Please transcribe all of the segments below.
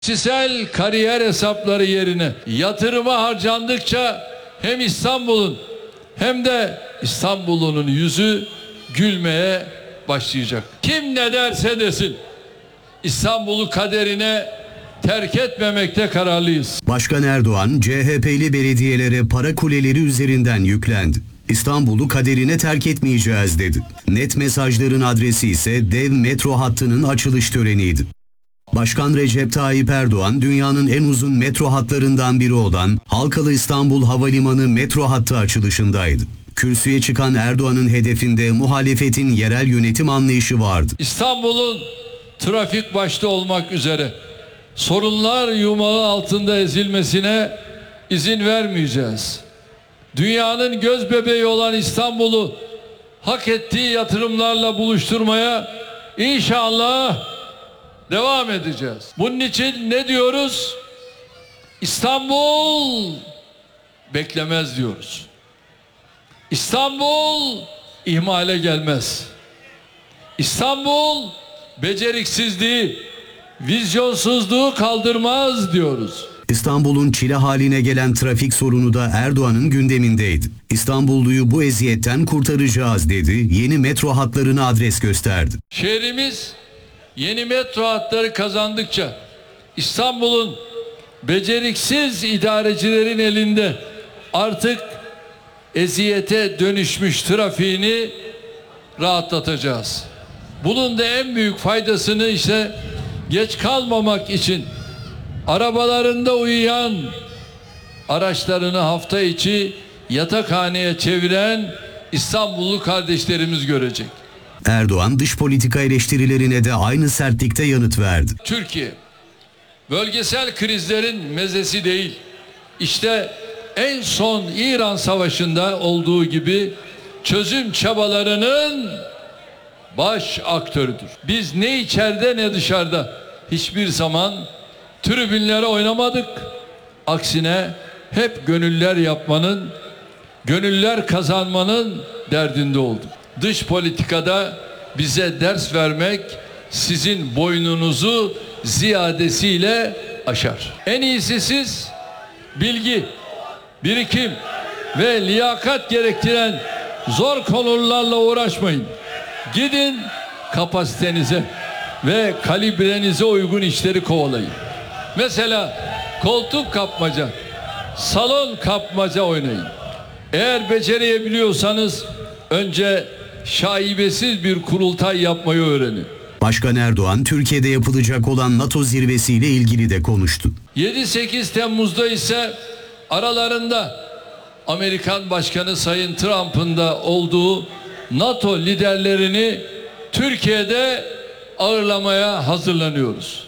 Kişisel kariyer hesapları yerine yatırıma harcandıkça hem İstanbul'un hem de İstanbul'un yüzü gülmeye başlayacak. Kim ne derse desin İstanbul'u kaderine terk etmemekte kararlıyız. Başkan Erdoğan, CHP'li belediyelere para kuleleri üzerinden yüklendi. İstanbul'u kaderine terk etmeyeceğiz dedi. Net mesajların adresi ise dev metro hattının açılış töreniydi. Başkan Recep Tayyip Erdoğan, dünyanın en uzun metro hatlarından biri olan Halkalı İstanbul Havalimanı metro hattı açılışındaydı. Kürsüye çıkan Erdoğan'ın hedefinde muhalefetin yerel yönetim anlayışı vardı. İstanbul'un trafik başta olmak üzere sorunlar yumağı altında ezilmesine izin vermeyeceğiz. Dünyanın göz bebeği olan İstanbul'u hak ettiği yatırımlarla buluşturmaya inşallah devam edeceğiz. Bunun için ne diyoruz? İstanbul beklemez diyoruz. İstanbul ihmale gelmez. İstanbul beceriksizliği, vizyonsuzluğu kaldırmaz diyoruz. İstanbul'un çile haline gelen trafik sorunu da Erdoğan'ın gündemindeydi. İstanbulluyu bu eziyetten kurtaracağız dedi, yeni metro hatlarına adres gösterdi. Şehrimiz yeni metro hatları kazandıkça İstanbul'un beceriksiz idarecilerin elinde artık eziyete dönüşmüş trafiğini rahatlatacağız. Bunun da en büyük faydasını ise geç kalmamak için arabalarında uyuyan, araçlarını hafta içi yatakhaneye çeviren İstanbullu kardeşlerimiz görecek. Erdoğan dış politika eleştirilerine de aynı sertlikte yanıt verdi. Türkiye bölgesel krizlerin mezesi değil. İşte en son İran Savaşı'nda olduğu gibi çözüm çabalarının baş aktörüdür. Biz ne içeride ne dışarıda hiçbir zaman tribünlere oynamadık. Aksine hep gönüller yapmanın, gönüller kazanmanın derdinde olduk. Dış politikada bize ders vermek sizin boynunuzu ziyadesiyle aşar. En iyisi siz bilgi, birikim ve liyakat gerektiren zor konularla uğraşmayın. Gidin kapasitenize ve kalibrenize uygun işleri kovalayın. Mesela koltuk kapmaca, salon kapmaca oynayın. Eğer becerebiliyorsanız önce şaibesiz bir kurultay yapmayı öğrenin. Başkan Erdoğan, Türkiye'de yapılacak olan NATO zirvesiyle ilgili de konuştu. 7-8 Temmuz'da ise aralarında Amerikan Başkanı Sayın Trump'ın da olduğu NATO liderlerini Türkiye'de ağırlamaya hazırlanıyoruz.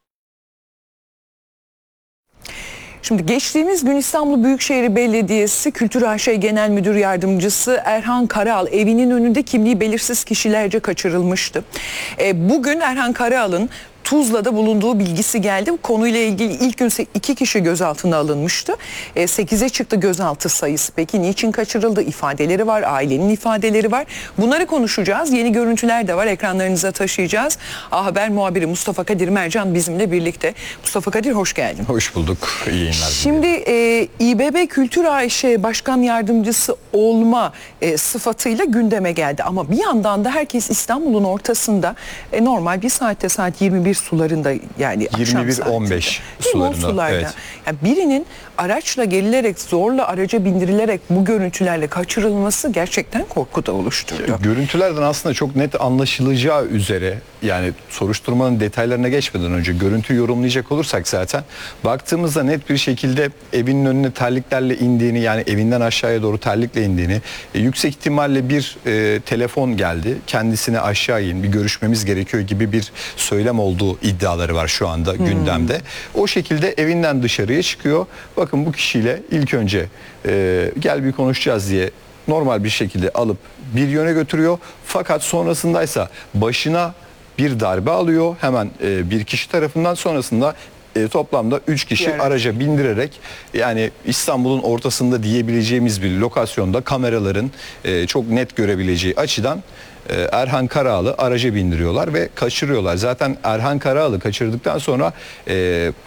Şimdi geçtiğimiz gün İstanbul Büyükşehir Belediyesi Kültür AŞ Genel Müdür Yardımcısı Erhan Karaal evinin önünde kimliği belirsiz kişilerce kaçırılmıştı. Bugün Erhan Karaal'ın Tuzla'da bulunduğu bilgisi geldi. Konuyla ilgili ilk gün 2 kişi gözaltına alınmıştı. 8'e çıktı gözaltı sayısı. Peki niçin kaçırıldı? İfadeleri var, ailenin ifadeleri var. Bunları konuşacağız. Yeni görüntüler de var. Ekranlarınıza taşıyacağız. A Haber muhabiri Mustafa Kadir Mercan bizimle birlikte. Mustafa Kadir hoş geldin. Hoş bulduk. İyi yayınlar. Şimdi İBB Kültür AŞ Başkan Yardımcısı olma sıfatıyla gündeme geldi. Ama bir yandan da herkes İstanbul'un ortasında normal bir saatte saat 21 sularında yani 21-15 sularında. Evet. Yani birinin araçla gelilerek zorla araca bindirilerek bu görüntülerle kaçırılması gerçekten korku da oluşturdu. Görüntülerden aslında çok net anlaşılacağı üzere yani soruşturmanın detaylarına geçmeden önce görüntüyü yorumlayacak olursak zaten baktığımızda net bir şekilde evinin önüne terliklerle indiğini yani evinden aşağıya doğru terlikle indiğini yüksek ihtimalle bir telefon geldi kendisine aşağı in bir görüşmemiz gerekiyor gibi bir söylem olduğu iddiaları var şu anda gündemde. O şekilde evinden dışarıya çıkıyor. Bakın bu kişiyle ilk önce gel bir konuşacağız diye normal bir şekilde alıp bir yöne götürüyor. Fakat sonrasındaysa başına bir darbe alıyor hemen bir kişi tarafından sonrasında toplamda 3 kişi araca bindirerek yani İstanbul'un ortasında diyebileceğimiz bir lokasyonda kameraların çok net görebileceği açıdan Erhan Karaağlı araca bindiriyorlar ve kaçırıyorlar. Zaten Erhan Karaağlı kaçırdıktan sonra